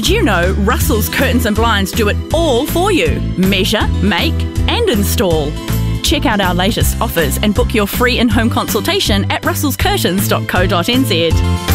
Did you know Russell's Curtains and Blinds do it all for you? Measure, make and install. Check out our latest offers and book your free in-home consultation at russellscurtains.co.nz.